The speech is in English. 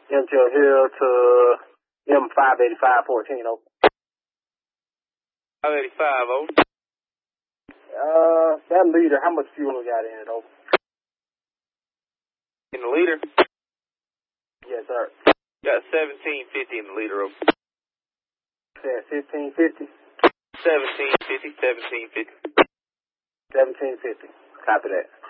Intel Hill to M58514, over. 585, over. That leader, how much fuel we got in it, over? In the leader? Yes, sir. Got 1750 in the leader, over. Said 1550? 1750, 1750. 1750. Copy that.